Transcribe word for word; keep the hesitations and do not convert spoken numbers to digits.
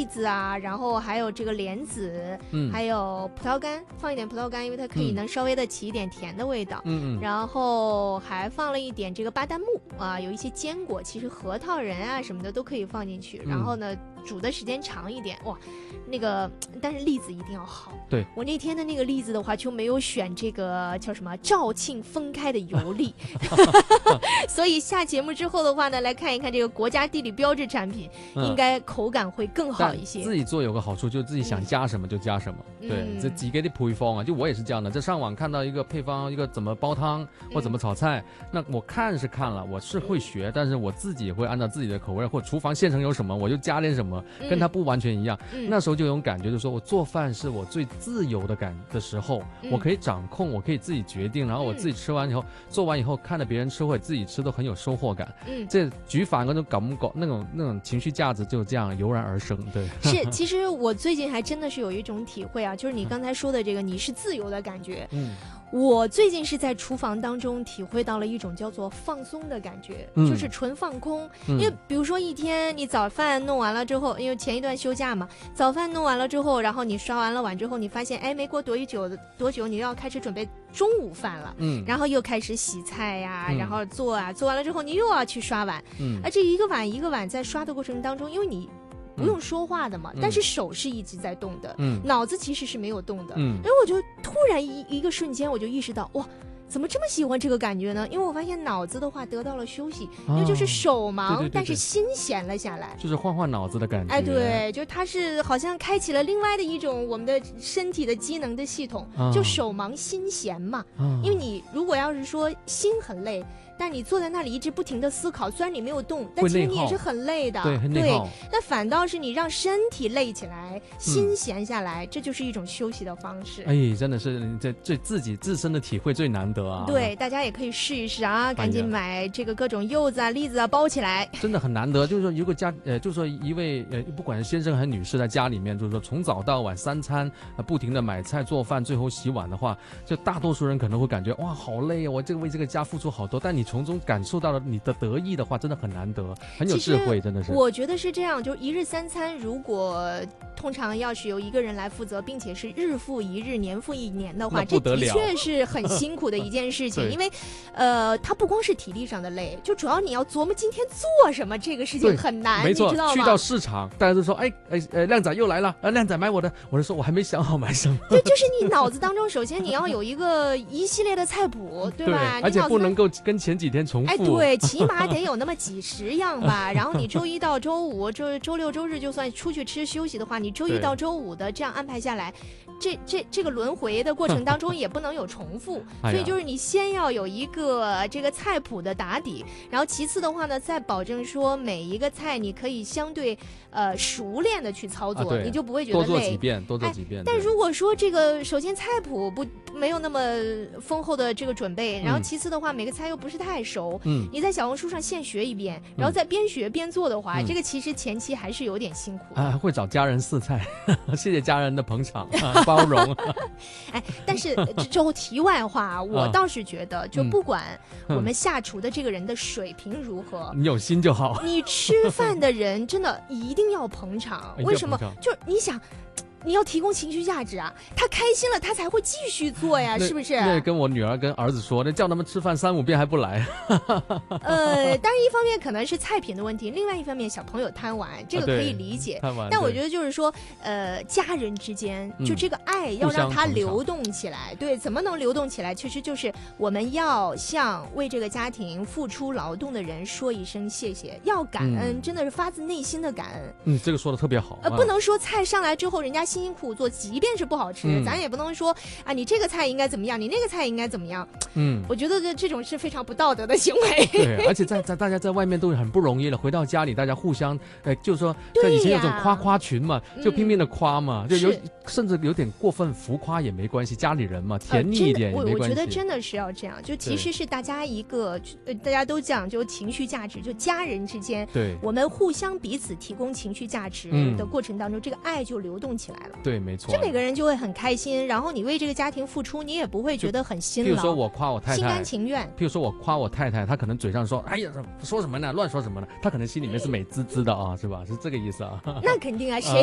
栗子啊，然后还有这个莲子，嗯，还有葡萄干，放一点葡萄干，因为它可以能稍微的起一点甜的味道。嗯嗯。然后还放了一点这个巴旦木啊，有一些坚果，其实核桃仁啊什么的都可以放进去。然后呢，煮的时间长一点，哇，那个但是栗子一定要好。 对， 我那天的那个栗子的话就没有选这个叫什么肇庆封开的油栗，所以下节目之后的话呢，来看一看这个国家地理标志产品，嗯、应该口感会更好一些。 自己做有个好处，就自己想加什么就加什么。嗯、对，这自己的配方啊，就我也是这样的，在上网看到一个配方，一个怎么煲汤或怎么炒菜，嗯、那我看是看了，我是会学，但是我自己也会按照自己的口味或厨房现成有什么我就加点什么，跟它不完全一样。嗯、那时候就有种感觉，就是说我做饭是我最自由的感的时候，嗯、我可以掌控，我可以自己决定，然后我自己吃完以后，嗯、做完以后看着别人吃或者自己吃都很有收获感。嗯，这举法那种感不那种那种情绪价值就这样油然而生。对， 是，其实我最近还真的是有一种体会啊，就是你刚才说的这个，你是自由的感觉。嗯。我最近是在厨房当中体会到了一种叫做放松的感觉，嗯、就是纯放空。嗯、因为比如说一天你早饭弄完了之后，因为前一段休假嘛，早饭弄完了之后，然后你刷完了碗之后，你发现哎，没过多久多久你又要开始准备中午饭了，嗯，然后又开始洗菜呀、啊，嗯、然后做啊，做完了之后你又要去刷碗，嗯，而这一个碗一个碗在刷的过程当中，因为你不用说话的嘛，嗯、但是手是一直在动的，嗯，脑子其实是没有动的，嗯，然后我就突然一一个瞬间我就意识到，哇，怎么这么喜欢这个感觉呢？因为我发现脑子的话得到了休息，因为就是手忙，哦、对对对对，但是心闲了下来， 就是换换脑子的感觉。 哎，对，就它是好像开启了另外的一种我们的身体的机能的系统，哦、就手忙心闲嘛。哦、因为你如果要是说心很累，但你坐在那里一直不停的思考，虽然你没有动，但其实你也是很累的。 对，很内耗。 那反倒是你让身体累起来，心闲下来，嗯、这就是一种休息的方式。 哎，真的是这这自己自身的体会最难得啊！ 对，大家也可以试一试啊，赶紧买这个各种柚子啊、栗子啊包起来。 真的很难得，就是说如果家呃，就是说一位呃，不管是先生还是女士，在家里面，就是说从早到晚三餐、呃、不停的买菜做饭，最后洗碗的话，就大多数人可能会感觉哇好累啊，我这个为这个家付出好多，但你从中感受到了你的得意的话，真的很难得，很有智慧，真的是。 我觉得是这样，就是一日三餐，如果通常要是由一个人来负责，并且是日复一日、年复一年的话，这的确是很辛苦的一件事情。因为，呃，它不光是体力上的累，就主要你要琢磨今天做什么，这个事情很难， 没错， 你知道吗？ 去到市场，大家都说，哎哎呃，靓仔又来了，呃，靓仔买我的，我就说我还没想好买什么。 对，就是你脑子当中，首先你要有一个一系列的菜谱，对吧？ 对，而且不能够跟前几天重复。 哎，对，起码得有那么几十样吧。然后你周一到周五、周周六周日就算出去吃休息的话，你周一到周五的这样安排下来，这这这个轮回的过程当中也不能有重复。所以就是你先要有一个这个菜谱的打底，然后其次的话呢，再保证说每一个菜你可以相对呃熟练的去操作，啊、你就不会觉得累。 多做几遍，多做几遍。 哎、但如果说这个首先菜谱不没有那么丰厚的这个准备，然后其次的话、嗯、每个菜又不是太熟，嗯，你在小红书上现学一遍，然后再边学边做的话，嗯、这个其实前期还是有点辛苦啊，会找家人试菜，谢谢家人的捧场、啊、包容。 哎，但是之后题外话，我倒是觉得，就不管我们下厨的这个人的水平如何， 你有心就好。 你吃饭的人真的一定要捧场，为什么？就是你想。你要提供情绪价值啊，他开心了他才会继续做呀，是不是？ 对，跟我女儿跟儿子说，那叫他们吃饭三五遍还不来。 呃，当然一方面可能是菜品的问题，另外一方面小朋友贪玩，这个可以理解。 贪玩。 但我觉得就是说，呃，家人之间就这个爱要让它流动起来。嗯、对，怎么能流动起来？其实就是我们要向为这个家庭付出劳动的人说一声谢谢，要感恩，嗯、真的是发自内心的感恩。 嗯，这个说的特别好。 呃，不能说菜上来之后人家辛辛苦苦做，即便是不好吃、嗯、咱也不能说啊你这个菜应该怎么样，你那个菜应该怎么样。嗯，我觉得这这种是非常不道德的行为。 对，而且在在大家在外面都很不容易了，回到家里大家互相呃就是说在以前有种夸夸群嘛，就拼命的夸嘛、嗯、就有甚至有点过分浮夸也没关系，家里人嘛甜腻一点也没关系、呃、 我, 我觉得真的是要这样，就其实是大家一个呃大家都讲究情绪价值，就家人之间对我们互相彼此提供情绪价值的过程当中、嗯、这个爱就流动起来了。 对，没错， 这每个人就会很开心，然后你为这个家庭付出，你也不会觉得很辛劳。 譬如说我夸我太太， 心甘情愿。 譬如说我夸我太太，她可能嘴上说哎呀说什么呢，乱说什么呢，她可能心里面是美滋滋的啊，是吧？是这个意思啊。 那肯定啊，谁